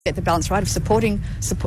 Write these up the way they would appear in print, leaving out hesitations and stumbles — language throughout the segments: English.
Get the balance right of supporting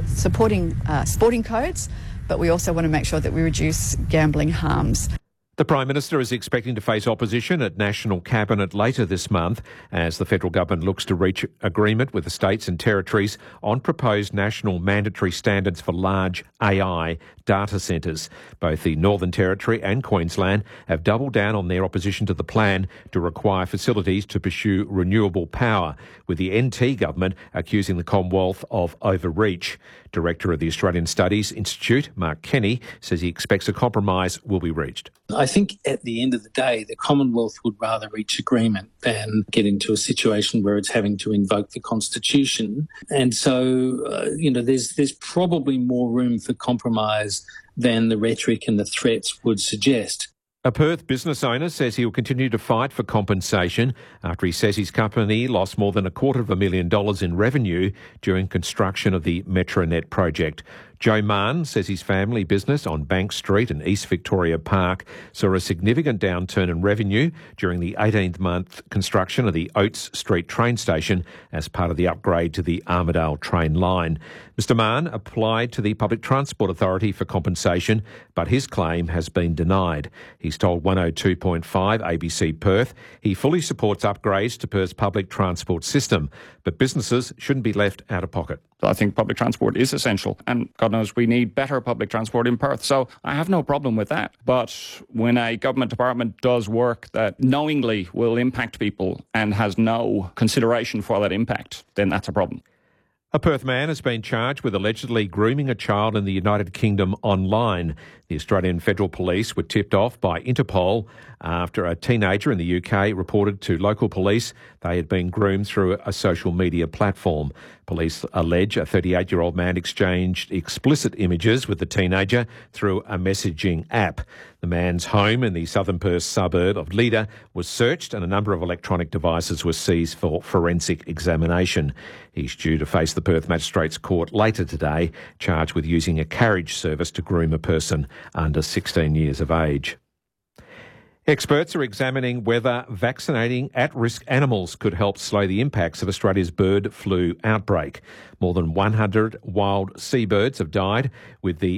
sporting codes, but we also want to make sure that we reduce gambling harms. The Prime Minister is expecting to face opposition at National Cabinet later this month as the federal government looks to reach agreement with the states and territories on proposed national mandatory standards for large AI data centres. Both the Northern Territory and Queensland have doubled down on their opposition to the plan to require facilities to pursue renewable power, with the NT government accusing the Commonwealth of overreach. Director of the Australian Studies Institute, Mark Kenny, says he expects a compromise will be reached. I think at the end of the day, the Commonwealth would rather reach agreement than get into a situation where it's having to invoke the Constitution. And so, there's probably more room for compromise than the rhetoric and the threats would suggest. A Perth business owner says he will continue to fight for compensation after he says his company lost more than $250,000 in revenue during construction of the Metronet project. Joe Mann says his family business on Bank Street in East Victoria Park saw a significant downturn in revenue during the 18th-month construction of the Oates Street train station as part of the upgrade to the Armidale train line. Mr Mann applied to the Public Transport Authority for compensation, but his claim has been denied. He's told 102.5 ABC Perth he fully supports upgrades to Perth's public transport system, but businesses shouldn't be left out of pocket. I think public transport is essential, and God knows we need better public transport in Perth, so I have no problem with that. But when a government department does work that knowingly will impact people and has no consideration for that impact, then that's a problem. A Perth man has been charged with allegedly grooming a child in the United Kingdom online. The Australian Federal Police were tipped off by Interpol after a teenager in the UK reported to local police they had been groomed through a social media platform. Police allege a 38-year-old man exchanged explicit images with the teenager through a messaging app. The man's home in the southern Perth suburb of Leader was searched and a number of electronic devices were seized for forensic examination. He's due to face the Perth Magistrates Court later today, charged with using a carriage service to groom a person under 16 years of age. Experts are examining whether vaccinating at-risk animals could help slow the impacts of Australia's bird flu outbreak. More than 100 wild seabirds have died with the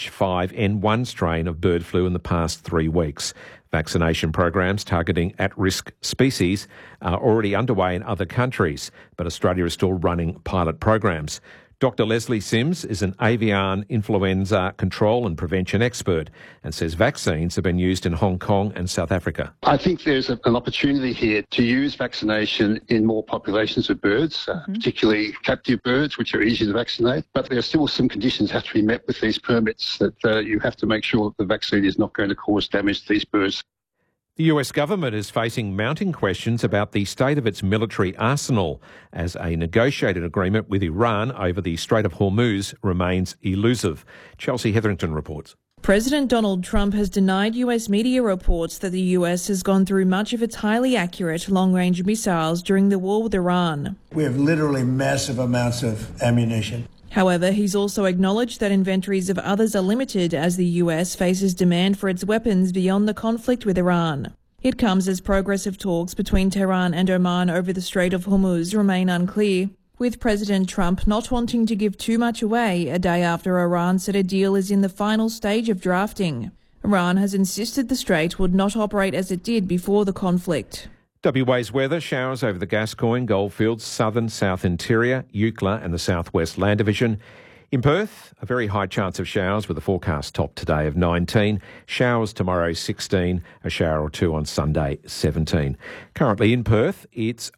H5N1 strain of bird flu in the past 3 weeks. Vaccination programs targeting at-risk species are already underway in other countries, but Australia is still running pilot programs. Dr Leslie Sims is an avian influenza control and prevention expert and says vaccines have been used in Hong Kong and South Africa. I think there's an opportunity here to use vaccination in more populations of birds, particularly captive birds, which are easy to vaccinate. But there are still some conditions that have to be met with these permits that you have to make sure that the vaccine is not going to cause damage to these birds. The US government is facing mounting questions about the state of its military arsenal as a negotiated agreement with Iran over the Strait of Hormuz remains elusive. Chelsea Hetherington reports. President Donald Trump has denied US media reports that the US has gone through much of its highly accurate long-range missiles during the war with Iran. We have literally massive amounts of ammunition. However, he's also acknowledged that inventories of others are limited as the US faces demand for its weapons beyond the conflict with Iran. It comes as progressive talks between Tehran and Oman over the Strait of Hormuz remain unclear, with President Trump not wanting to give too much away a day after Iran said a deal is in the final stage of drafting. Iran has insisted the strait would not operate as it did before the conflict. WA's weather: showers over the Gascoyne, Goldfields, southern, south interior, Eucla and the southwest land division. In Perth, a very high chance of showers with a forecast top today of 19. Showers tomorrow 16, a shower or two on Sunday 17. Currently in Perth, it's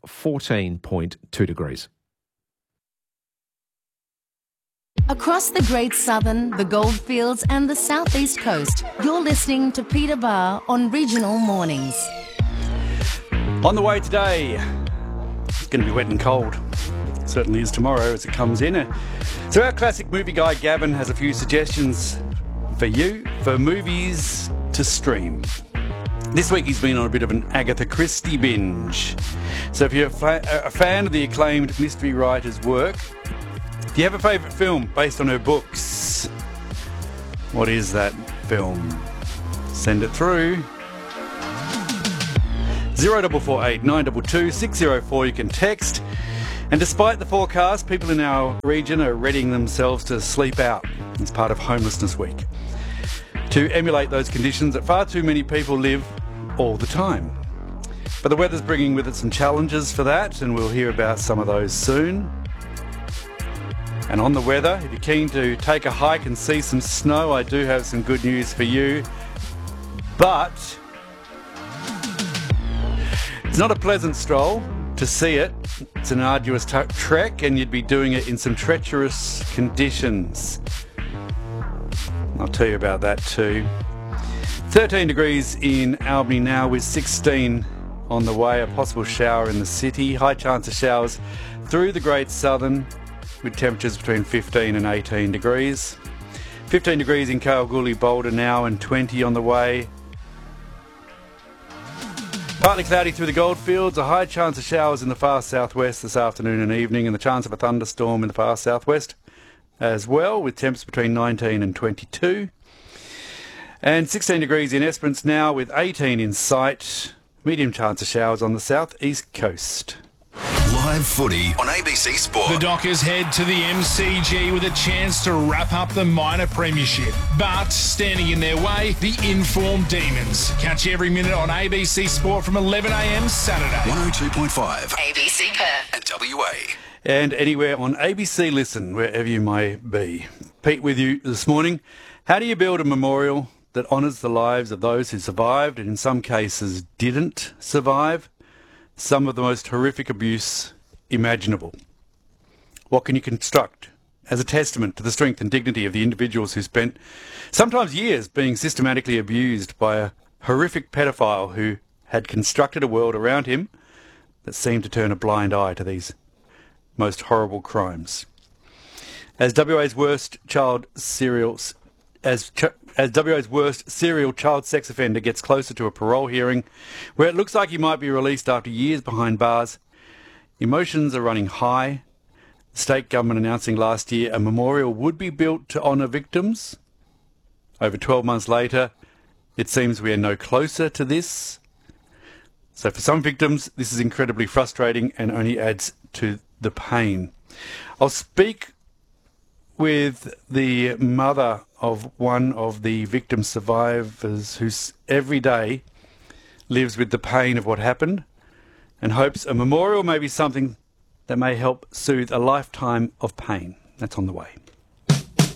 14.2 degrees. Across the Great Southern, the Goldfields and the South East Coast, you're listening to Peter Barr on Regional Mornings. On the way today, it's going to be wet and cold. It certainly is tomorrow as it comes in. So our classic movie guy Gavin has a few suggestions for you for movies to stream. This week he's been on a bit of an Agatha Christie binge. So if you're a fan of the acclaimed mystery writer's work, do you have a favourite film based on her books? What is that film? Send it through. 0448 922 604. You can text. And despite the forecast, people in our region are readying themselves to sleep out as part of Homelessness Week, to emulate those conditions that far too many people live all the time. But the weather's bringing with it some challenges for that, and we'll hear about some of those soon. And on the weather, if you're keen to take a hike and see some snow, I do have some good news for you. But it's not a pleasant stroll to see it. It's an arduous trek, and you'd be doing it in some treacherous conditions. I'll tell you about that too. 13 degrees in Albany now, with 16 on the way. A possible shower in the city. High chance of showers through the Great Southern, with temperatures between 15 and 18 degrees. 15 degrees in Kalgoorlie, Boulder now, and 20 on the way. Partly cloudy through the Goldfields, a high chance of showers in the far southwest this afternoon and evening, and the chance of a thunderstorm in the far southwest as well, with temps between 19 and 22. And 16 degrees in Esperance now, with 18 in sight. Medium chance of showers on the south-east coast. Live footy on ABC Sport. The Dockers head to the MCG with a chance to wrap up the minor premiership. But standing in their way, the informed Demons. Catch every minute on ABC Sport from 11am Saturday. 102.5 ABC Perth and WA. And anywhere on ABC Listen, wherever you may be. Pete with you this morning. How do you build a memorial that honours the lives of those who survived and in some cases didn't survive some of the most horrific abuse imaginable? What can you construct as a testament to the strength and dignity of the individuals who spent sometimes years being systematically abused by a horrific pedophile who had constructed a world around him that seemed to turn a blind eye to these most horrible crimes? As WA's worst serial child sex offender gets closer to a parole hearing where it looks like he might be released after years behind bars, emotions are running high. The state government announcing last year a memorial would be built to honour victims. Over 12 months later, it seems we are no closer to this. So for some victims, this is incredibly frustrating and only adds to the pain. I'll speak with the mother of one of the victim survivors who every day lives with the pain of what happened and hopes a memorial may be something that may help soothe a lifetime of pain. That's on the way.